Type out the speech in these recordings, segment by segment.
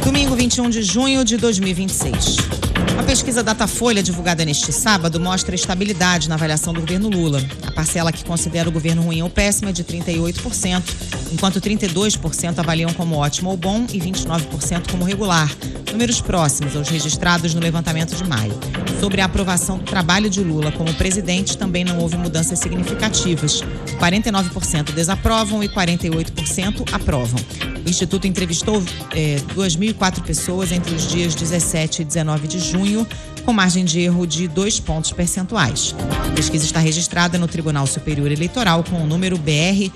Domingo, 21 de junho de 2026. Uma pesquisa Datafolha divulgada neste sábado mostra estabilidade na avaliação do governo Lula. A parcela que considera o governo ruim ou péssimo é de 38%, enquanto 32% avaliam como ótimo ou bom e 29% como regular. Números próximos aos registrados no levantamento de maio. Sobre a aprovação do trabalho de Lula como presidente, também não houve mudanças significativas. 49% desaprovam e 48% aprovam. O Instituto entrevistou 2.004 pessoas entre os dias 17 e 19 de junho, com margem de erro de 2 pontos percentuais. A pesquisa está registrada no Tribunal Superior Eleitoral com o número BR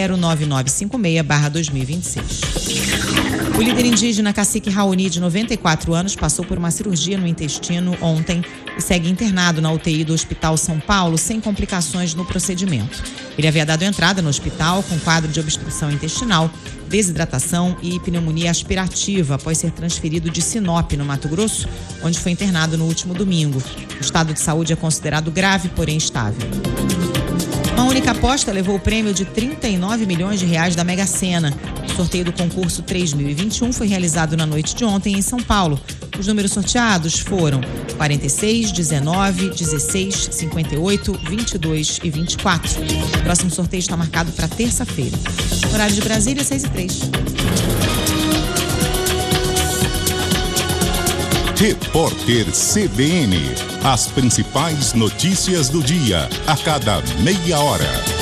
09956/2026. O líder indígena Cacique Raoni, de 94 anos, passou por uma cirurgia no intestino ontem e segue internado na UTI do Hospital São Paulo sem complicações no procedimento. Ele havia dado entrada no hospital com quadro de obstrução intestinal, desidratação e pneumonia aspirativa após ser transferido de Sinop, no Mato Grosso, onde foi internado no último domingo. O estado de saúde é considerado grave, porém estável. Uma única aposta levou o prêmio de 39 milhões de reais da Mega Sena. O sorteio do concurso 3021 foi realizado na noite de ontem em São Paulo. Os números sorteados foram 46, 19, 16, 58, 22 e 24. O próximo sorteio está marcado para terça-feira. Horário de Brasília, 6h03. Repórter CBN. As principais notícias do dia, a cada meia hora.